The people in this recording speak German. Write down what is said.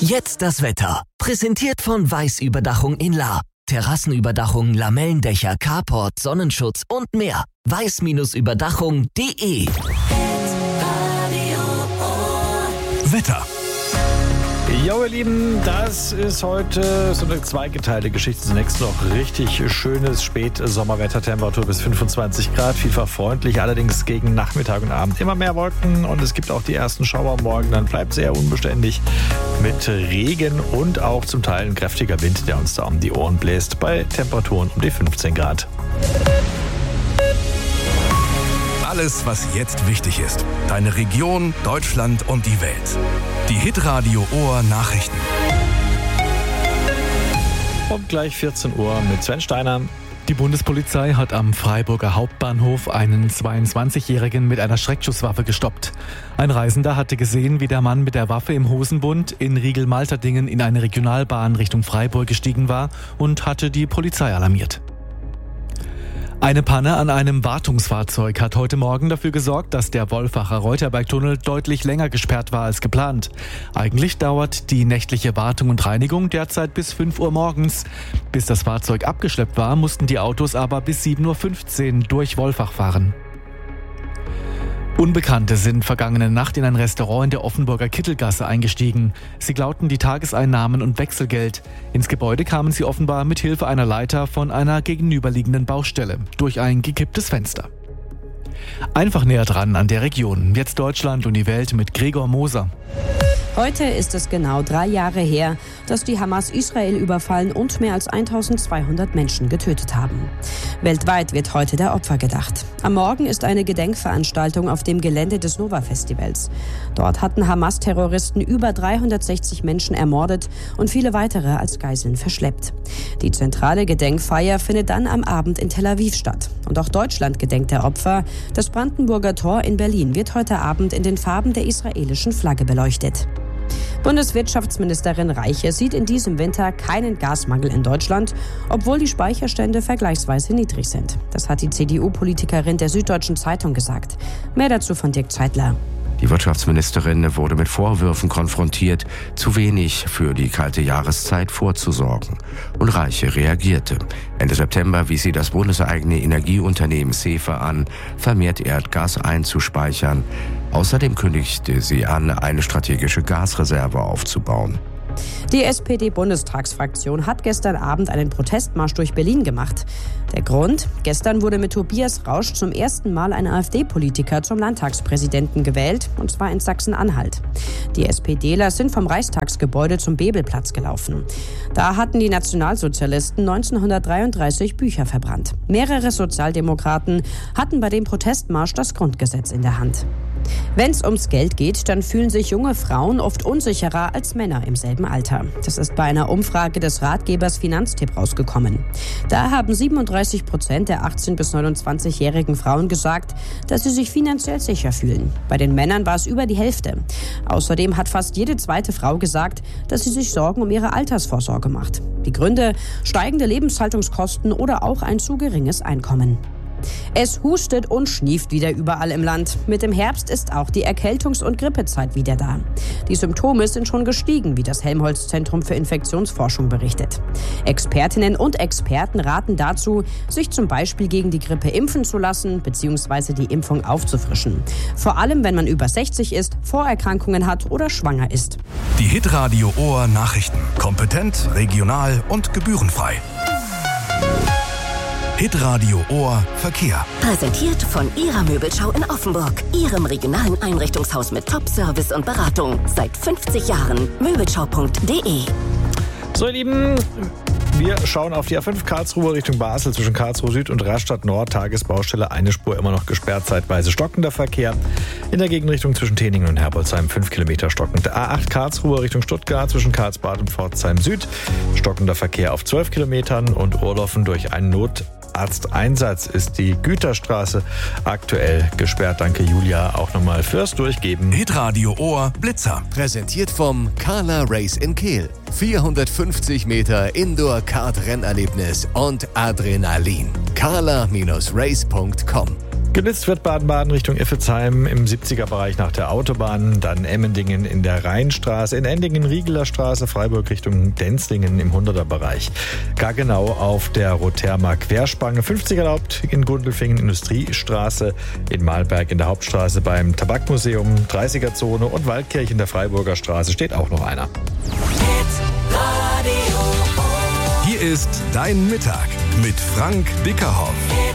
Jetzt das Wetter. Präsentiert von Weiß Überdachung in Lahr. Terrassenüberdachung, Lamellendächer, Carport, Sonnenschutz und mehr. weiß-überdachung.de. Wetter. Jo, ihr Lieben, das ist heute so eine zweigeteilte Geschichte. Zunächst noch richtig schönes Spätsommerwetter, Temperatur bis 25 Grad, vielfach freundlich, allerdings gegen Nachmittag und Abend immer mehr Wolken und es gibt auch die ersten Schauer morgen. Dann bleibt sehr unbeständig mit Regen und auch zum Teil ein kräftiger Wind, der uns da um die Ohren bläst, bei Temperaturen um die 15 Grad. Alles, was jetzt wichtig ist. Deine Region, Deutschland und die Welt. Die Hitradio Ohr Nachrichten. Und gleich 14 Uhr mit Sven Steiner. Die Bundespolizei hat am Freiburger Hauptbahnhof einen 22-Jährigen mit einer Schreckschusswaffe gestoppt. Ein Reisender hatte gesehen, wie der Mann mit der Waffe im Hosenbund in Riegel-Malterdingen in eine Regionalbahn Richtung Freiburg gestiegen war und hatte die Polizei alarmiert. Eine Panne an einem Wartungsfahrzeug hat heute Morgen dafür gesorgt, dass der Wolfacher Reuterbergtunnel deutlich länger gesperrt war als geplant. Eigentlich dauert die nächtliche Wartung und Reinigung derzeit bis 5 Uhr morgens. Bis das Fahrzeug abgeschleppt war, mussten die Autos aber bis 7.15 Uhr durch Wolfach fahren. Unbekannte sind vergangene Nacht in ein Restaurant in der Offenburger Kittelgasse eingestiegen. Sie klauten die Tageseinnahmen und Wechselgeld. Ins Gebäude kamen sie offenbar mit Hilfe einer Leiter von einer gegenüberliegenden Baustelle durch ein gekipptes Fenster. Einfach näher dran an der Region. Jetzt Deutschland und die Welt mit Gregor Moser. Heute ist es genau 3 Jahre her, dass die Hamas Israel überfallen und mehr als 1200 Menschen getötet haben. Weltweit wird heute der Opfer gedacht. Am Morgen ist eine Gedenkveranstaltung auf dem Gelände des Nova-Festivals. Dort hatten Hamas-Terroristen über 360 Menschen ermordet und viele weitere als Geiseln verschleppt. Die zentrale Gedenkfeier findet dann am Abend in Tel Aviv statt. Und auch Deutschland gedenkt der Opfer. Das Brandenburger Tor in Berlin wird heute Abend in den Farben der israelischen Flagge beleuchtet. Bundeswirtschaftsministerin Reiche sieht in diesem Winter keinen Gasmangel in Deutschland, obwohl die Speicherstände vergleichsweise niedrig sind. Das hat die CDU-Politikerin der Süddeutschen Zeitung gesagt. Mehr dazu von Dirk Zeitler. Die Wirtschaftsministerin wurde mit Vorwürfen konfrontiert, zu wenig für die kalte Jahreszeit vorzusorgen. Und Reiche reagierte. Ende September wies sie das bundeseigene Energieunternehmen SEFE an, vermehrt Erdgas einzuspeichern. Außerdem kündigte sie an, eine strategische Gasreserve aufzubauen. Die SPD-Bundestagsfraktion hat gestern Abend einen Protestmarsch durch Berlin gemacht. Der Grund? Gestern wurde mit Tobias Rausch zum ersten Mal ein AfD-Politiker zum Landtagspräsidenten gewählt, und zwar in Sachsen-Anhalt. Die SPDler sind vom Reichstagsgebäude zum Bebelplatz gelaufen. Da hatten die Nationalsozialisten 1933 Bücher verbrannt. Mehrere Sozialdemokraten hatten bei dem Protestmarsch das Grundgesetz in der Hand. Wenn es ums Geld geht, dann fühlen sich junge Frauen oft unsicherer als Männer im selben Alter. Das ist bei einer Umfrage des Ratgebers Finanztipp rausgekommen. Da haben 37% der 18- bis 29-jährigen Frauen gesagt, dass sie sich finanziell sicher fühlen. Bei den Männern war es über die Hälfte. Außerdem hat fast jede zweite Frau gesagt, dass sie sich Sorgen um ihre Altersvorsorge macht. Die Gründe: steigende Lebenshaltungskosten oder auch ein zu geringes Einkommen. Es hustet und schnieft wieder überall im Land. Mit dem Herbst ist auch die Erkältungs- und Grippezeit wieder da. Die Symptome sind schon gestiegen, wie das Helmholtz-Zentrum für Infektionsforschung berichtet. Expertinnen und Experten raten dazu, sich zum Beispiel gegen die Grippe impfen zu lassen bzw. die Impfung aufzufrischen. Vor allem, wenn man über 60 ist, Vorerkrankungen hat oder schwanger ist. Die Hitradio Ohr Nachrichten. Kompetent, regional und gebührenfrei. Hitradio Ohr Verkehr. Präsentiert von Ihrer Möbelschau in Offenburg. Ihrem regionalen Einrichtungshaus mit Top-Service und Beratung. Seit 50 Jahren. Möbelschau.de. So, ihr Lieben, wir schauen auf die A5 Karlsruhe Richtung Basel zwischen Karlsruhe Süd und Rastatt Nord. Tagesbaustelle, eine Spur immer noch gesperrt, zeitweise stockender Verkehr. In der Gegenrichtung zwischen Teningen und Herbolzheim 5 Kilometer stockend. A8 Karlsruhe Richtung Stuttgart zwischen Karlsbad und Pforzheim Süd. Stockender Verkehr auf 12 Kilometern und Ohrloffen durch einen Notarzteinsatz ist die Güterstraße aktuell gesperrt. Danke Julia auch nochmal fürs Durchgeben. Hitradio Ohr Blitzer. Präsentiert vom Carla Race in Kehl. 450 Meter Indoor-Kart-Rennerlebnis und Adrenalin. carla-race.com Genutzt wird Baden-Baden Richtung Iffezheim im 70er-Bereich nach der Autobahn, dann Emmendingen in der Rheinstraße, in Endingen Riegeler Straße, Freiburg Richtung Denzlingen im 100er-Bereich. Gargenau auf der Rothermer Querspange, 50 erlaubt in Gundelfingen Industriestraße, in Mahlberg in der Hauptstraße beim Tabakmuseum, 30er-Zone und Waldkirch in der Freiburger Straße steht auch noch einer. Hier ist Dein Mittag mit Frank Dickerhoff.